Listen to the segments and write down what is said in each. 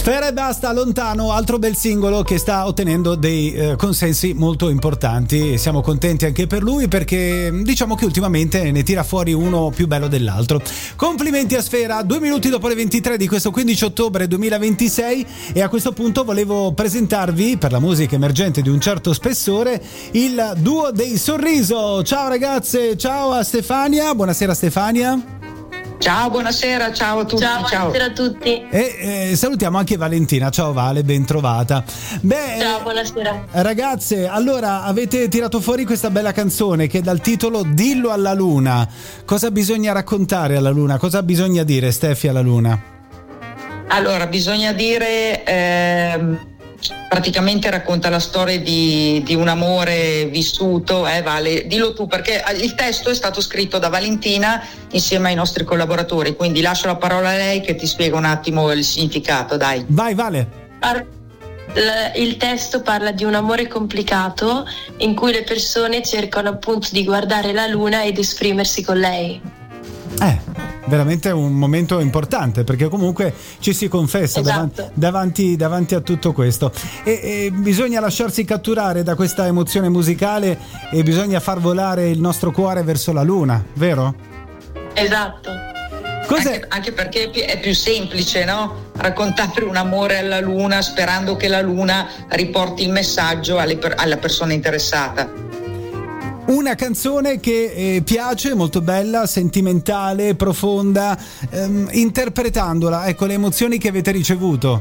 Sfera Ebbasta, Lontano, altro bel singolo che sta ottenendo dei consensi molto importanti e siamo contenti anche per lui, perché diciamo che ultimamente ne tira fuori uno più bello dell'altro. Complimenti a Sfera. 2 minuti dopo le 23 di questo 15 ottobre 2026, e a questo punto volevo presentarvi, per la musica emergente di un certo spessore, il duo dei Sorriso. Ciao ragazze, ciao a Stefania. Buonasera Stefania. Ciao, buonasera, ciao a tutti. Ciao, buonasera a tutti. E salutiamo anche Valentina. Ciao Vale, ben trovata. Ciao, buonasera. Ragazze, allora avete tirato fuori questa bella canzone che è dal titolo Dillo alla Luna. Cosa bisogna raccontare alla Luna? Cosa bisogna dire, Stefi, alla Luna? Allora, bisogna dire, praticamente racconta la storia di un amore vissuto, Vale, dillo tu, perché il testo è stato scritto da Valentina insieme ai nostri collaboratori, quindi lascio la parola a lei che ti spiega un attimo il significato, dai. Vai Vale. Il testo parla di un amore complicato in cui le persone cercano appunto di guardare la luna ed esprimersi con lei. Veramente un momento importante, perché comunque ci si confessa, esatto, davanti a tutto questo, e bisogna lasciarsi catturare da questa emozione musicale e bisogna far volare il nostro cuore verso la luna, vero? Esatto. Anche perché è più semplice, no? Raccontare un amore alla luna sperando che la luna riporti il messaggio alla persona interessata. Una canzone che piace, molto bella, sentimentale, profonda, interpretandola, ecco le emozioni che avete ricevuto.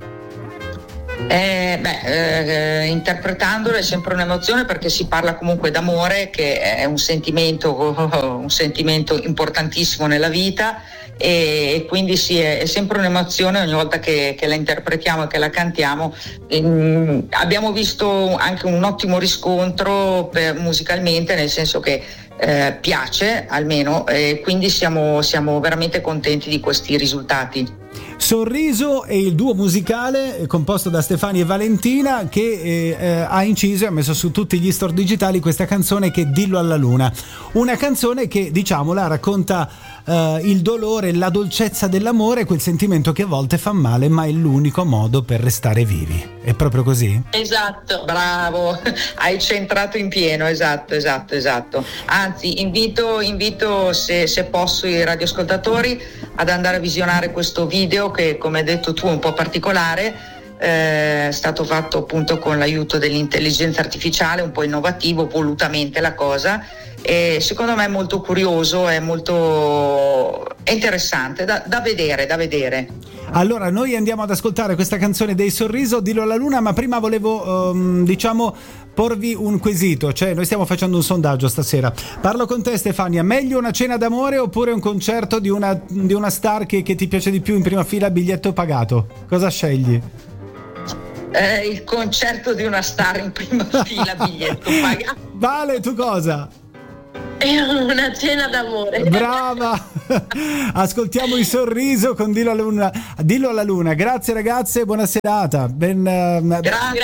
Interpretandola è sempre un'emozione, perché si parla comunque d'amore, che è un sentimento importantissimo nella vita, e quindi sì, è sempre un'emozione ogni volta che la interpretiamo e che la cantiamo. Abbiamo visto anche un ottimo riscontro musicalmente, nel senso che piace almeno, e quindi siamo veramente contenti di questi risultati. Sorriso è il duo musicale composto da Stefania e Valentina, che ha inciso e ha messo su tutti gli store digitali questa canzone che è Dillo alla Luna, una canzone che, diciamola, racconta il dolore, la dolcezza dell'amore, quel sentimento che a volte fa male ma è l'unico modo per restare vivi. È proprio così? Esatto. Bravo, hai centrato in pieno, esatto. Anzi, invito se posso i radioascoltatori ad andare a visionare questo video che, come hai detto tu, è un po' particolare. È stato fatto appunto con l'aiuto dell'intelligenza artificiale, un po' innovativo volutamente la cosa, e secondo me è molto curioso, è interessante da vedere. Allora noi andiamo ad ascoltare questa canzone dei Sorriso, Dillo alla Luna, ma prima volevo porvi un quesito, cioè noi stiamo facendo un sondaggio stasera. Parlo con te Stefania, meglio una cena d'amore oppure un concerto di una star che ti piace di più in prima fila, biglietto pagato? Cosa scegli? Il concerto di una star in prima fila, biglietto pagato. Vale, tu cosa? Una cena d'amore. Brava. Ascoltiamo il Sorriso con Dillo alla Luna. Grazie ragazze, buona serata.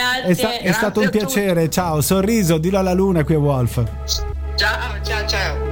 Grazie. È stato un piacere. Ciao. Sorriso, Dillo alla Luna qui a Wolf. Ciao.